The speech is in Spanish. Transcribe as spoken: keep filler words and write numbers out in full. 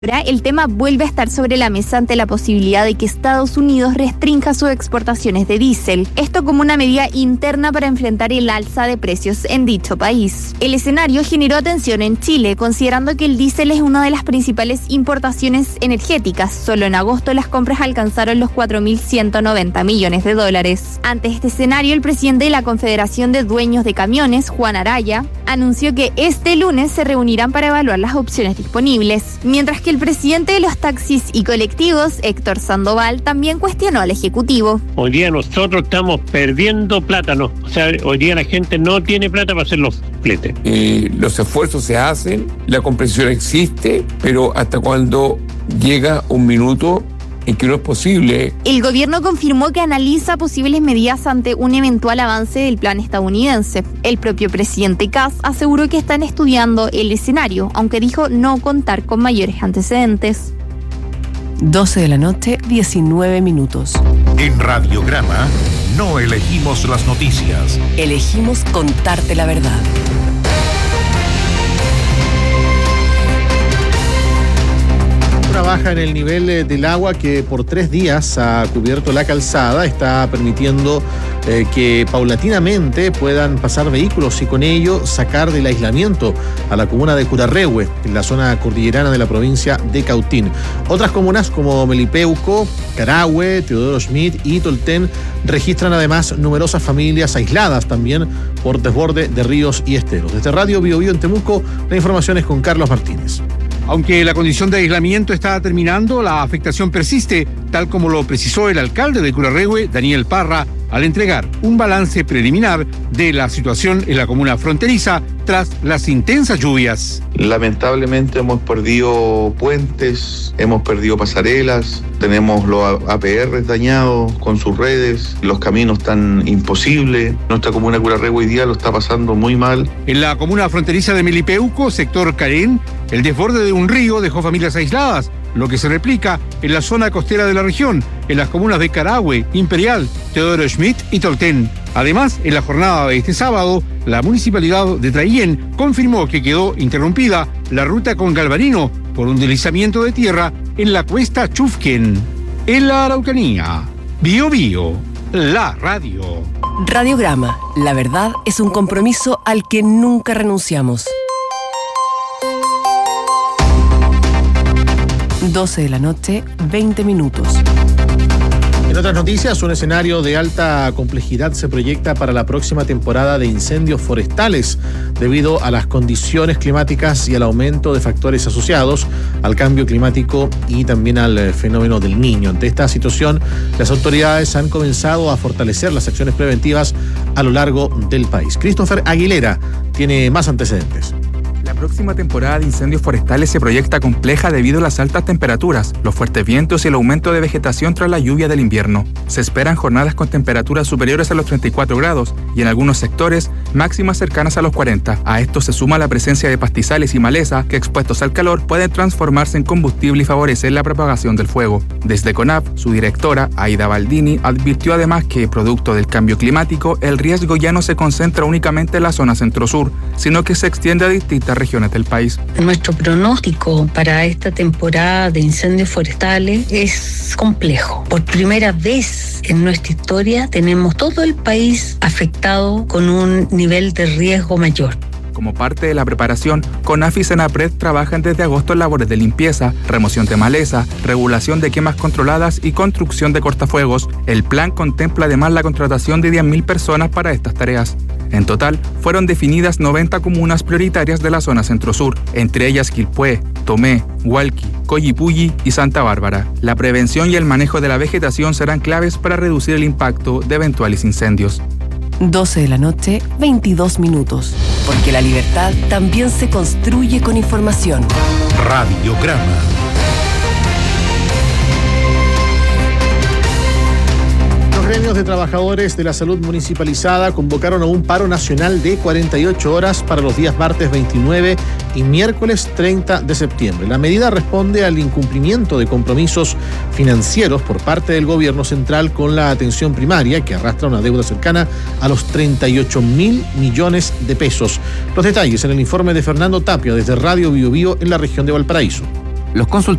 Ahora el tema vuelve a estar sobre la mesa ante la posibilidad de que Estados Unidos restrinja sus exportaciones de diésel, esto como una medida interna para enfrentar el alza de precios en dicho país. El escenario generó atención en Chile, considerando que el diésel es una de las principales importaciones energéticas. Solo en agosto las compras alcanzaron los cuatro mil ciento noventa millones de dólares. Ante este escenario, el presidente de la Confederación de Dueños de Camiones, Juan Araya, anunció que este lunes se reunirán para evaluar las opciones disponibles, mientras que el presidente de los taxis y colectivos, Héctor Sandoval, también cuestionó al Ejecutivo. Hoy día nosotros estamos perdiendo plata, ¿no? O sea, hoy día la gente no tiene plata para hacer los fletes. Eh, los esfuerzos se hacen, la comprensión existe, pero hasta cuando llega un minuto en que no es posible. El gobierno confirmó que analiza posibles medidas ante un eventual avance del plan estadounidense. El propio presidente Kass aseguró que están estudiando el escenario, aunque dijo no contar con mayores antecedentes. doce de la noche, diecinueve minutos. En Radiograma no elegimos las noticias. Elegimos contarte la verdad. Una baja en el nivel del agua que por tres días ha cubierto la calzada está permitiendo eh, que paulatinamente puedan pasar vehículos y con ello sacar del aislamiento a la comuna de Curarrehue, en la zona cordillerana de la provincia de Cautín. Otras comunas como Melipeuco, Carahue, Teodoro Schmidt y Tolten registran además numerosas familias aisladas también por desborde de ríos y esteros. Desde Radio Bio Bio en Temuco, la información es con Carlos Martínez. Aunque la condición de aislamiento está terminando, la afectación persiste, tal como lo precisó el alcalde de Curarrehue, Daniel Parra, al entregar un balance preliminar de la situación en la comuna fronteriza tras las intensas lluvias. Lamentablemente hemos perdido puentes, hemos perdido pasarelas, tenemos los A P Rs dañados con sus redes, los caminos están imposibles. Nuestra comuna de Curarrehue hoy día lo está pasando muy mal. En la comuna fronteriza de Melipeuco, sector Carén, el desborde de un río dejó familias aisladas, lo que se replica en la zona costera de la región, en las comunas de Carahue, Imperial, Teodoro Schmidt y Tolten. Además, en la jornada de este sábado, la municipalidad de Traillén confirmó que quedó interrumpida la ruta con Galvarino por un deslizamiento de tierra en la cuesta Chufquén. En la Araucanía, Bio Bio, la radio. Radiograma, la verdad es un compromiso al que nunca renunciamos. doce de la noche, veinte minutos. En otras noticias, un escenario de alta complejidad se proyecta para la próxima temporada de incendios forestales debido a las condiciones climáticas y al aumento de factores asociados al cambio climático y también al fenómeno del Niño. Ante esta situación, las autoridades han comenzado a fortalecer las acciones preventivas a lo largo del país. Christopher Aguilera tiene más antecedentes. La próxima temporada de incendios forestales se proyecta compleja debido a las altas temperaturas, los fuertes vientos y el aumento de vegetación tras la lluvia del invierno. Se esperan jornadas con temperaturas superiores a los treinta y cuatro grados y en algunos sectores máximas cercanas a los cuarenta. A esto se suma la presencia de pastizales y maleza que, expuestos al calor, pueden transformarse en combustible y favorecer la propagación del fuego. Desde CONAF, su directora, Aida Baldini, advirtió además que, producto del cambio climático, el riesgo ya no se concentra únicamente en la zona centro-sur, sino que se extiende a distintas regiones del país. Nuestro pronóstico para esta temporada de incendios forestales es complejo. Por primera vez en nuestra historia tenemos todo el país afectado con un nivel de riesgo mayor. Como parte de la preparación, CONAF y Senapred trabajan desde agosto en labores de limpieza, remoción de maleza, regulación de quemas controladas y construcción de cortafuegos. El plan contempla además la contratación de diez mil personas para estas tareas. En total, fueron definidas noventa comunas prioritarias de la zona centro-sur, entre ellas Quilpué, Tomé, Hualqui, Collipulli y Santa Bárbara. La prevención y el manejo de la vegetación serán claves para reducir el impacto de eventuales incendios. doce de la noche, veintidós minutos. Porque la libertad también se construye con información. Radiograma. Los gremios de trabajadores de la salud municipalizada convocaron a un paro nacional de cuarenta y ocho horas para los días martes veintinueve y miércoles treinta de septiembre. La medida responde al incumplimiento de compromisos financieros por parte del gobierno central con la atención primaria, que arrastra una deuda cercana a los treinta y ocho mil millones de pesos. Los detalles en el informe de Fernando Tapia desde Radio Bio Bio en la región de Valparaíso. Los consultores